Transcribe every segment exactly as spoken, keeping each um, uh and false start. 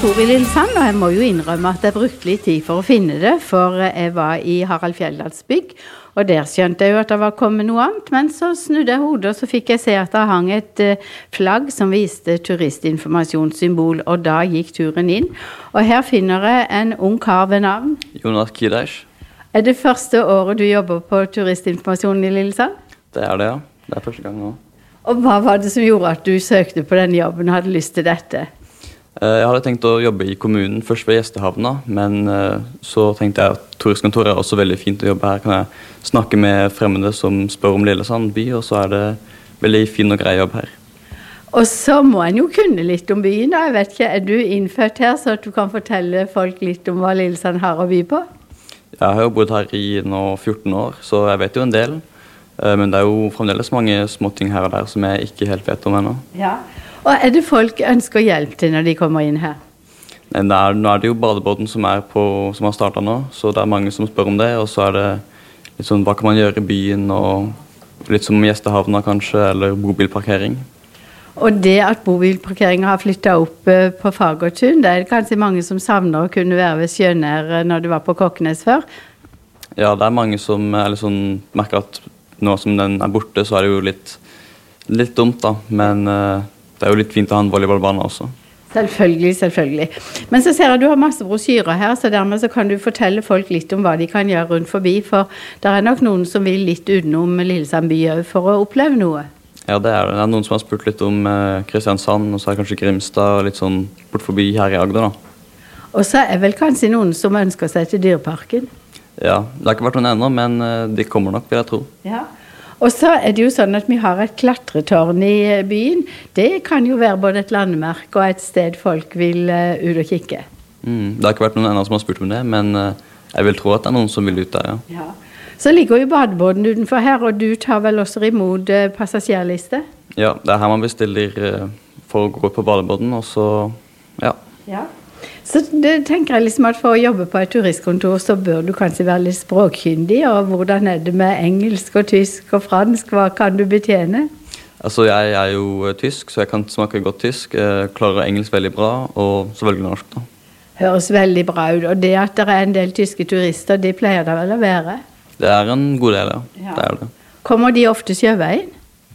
bor i Lillesand, og jeg må jo innrømme at jeg brukte litt tid for å finne det, for jeg var i Harald Fjelldals bygg, og der skjønte jeg jo at det var kommet noe annet, men så snudde jeg hodet, og så fikk jeg se at det hang et flagg som viste turistinformasjonssymbol, og da gikk turen inn. Og her finner jeg en ung kar ved navn. Jonas Kidaish. Er det første året du jobber på turistinformasjonen i Lillesand? Det er det, ja. Det er første gang nå. Og hva var det som gjorde at du søkte på den jobben og hadde lyst til dette? Jeg hadde tenkt å jobbe i kommunen, først ved gjestehavna, men så tenkte jeg at turistkontoret er også veldig fint å jobbe her. Kan jeg snakke med fremmede som spør om Lillesand by, og så er det veldig fin og grei jobb her. Og så må en jo kunne litt om byen da, jeg vet ikke, er du innfødt her så at du kan fortelle folk litt om hva Lillesand har å by på? Jeg har jo bodd her i nå fjorten år, så jeg vet jo en del, men det er jo fremdeles mange små ting her og der som jeg ikke helt vet om ennå. Ja. Og er det folk ønsker hjelp til når de kommer inn her? Nei, er, nå er det jo badebåten som, er på, som har startet nå, så det er mange som spør om det, og så er det litt sånn, hva kan man gjøre i byen, og litt som gjestehavna kanskje, eller bobilparkering. Og det at bobilparkeringen har flyttet opp på Fagertun, det er kanskje mange som savner å kunne være ved Skjønær når du var på Kokkenes før? Ja, det er mange som er litt sånn, merker at nå som den er borte, så er det jo litt, litt dumt da, men uh, det er jo litt fint å ha en volleyballbane også. Selvfølgelig, selvfølgelig. Men så ser jeg at du har masse brosjyrer her, så dermed så kan du fortelle folk litt om hva de kan gjøre rundt forbi, for det er nok noen som vil litt utenom Lillesand by for å oppleve noe. Ja, det er det. Det er noen som har spurt litt om uh, Kristiansand, og så er det kanskje Grimstad, og litt sånn bort forbi her i Agder da. Og så er vel kanskje noen som ønsker seg til Dyreparken? Ja, det har ikke vært noen ennå, men uh, de kommer nok, vil jeg tro. Ja. Og så er det jo sånn at vi har et klatretårn i byen. Det kan jo være både et landemerke og et sted folk vil uh, ut og kikke. Mm, det har ikke vært noen ennå som har spurt om det, men uh, jeg vil tro at det er noen som vil ut der, ja. Ja. Så ligger jo badebåten utenfor her, og du tar vel også imot uh, passasjerliste? Ja, det er her man bestiller uh, for å gå ut på badebåten, og så, ja. Ja. Så det tenker jeg liksom at for å jobbe på et turistkontor så bør du kanskje være litt språkkyndig, og hvordan er det med engelsk og tysk og fransk, hva kan du betjene? Altså jeg er jo tysk, så jeg kan snakke godt tysk, jeg klarer engelsk veldig bra, og så velger norsk da. Høres veldig bra ut, og det at det er en del tyske turister, de pleier det vel å være? Det er en god del, ja. Ja. Det er det. Kommer de ofte sjøveien?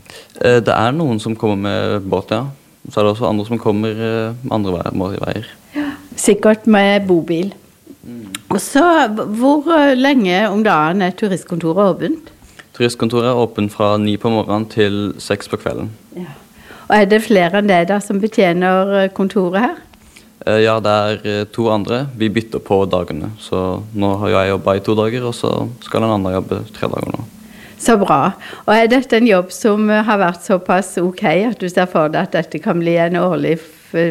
Det er noen som kommer med båt, ja. Så er det også andre som kommer med andre veier. Ja. Sikkert med bobil. Mm. Og så, hvor lenge om dagen er turistkontoret åpent? Turistkontoret er åpent fra ni på morgenen til seks på kvelden. Ja. Og er det flere enn deg da som betjener kontoret her? Ja, det er to andre. Vi bytter på dagene. Så nå har jeg jobbet i to dager, og så skal den andre jobbe tre dager nå. Så bra. Og er dette en jobb som har vært såpass ok at du ser for deg at dette kan bli en årlig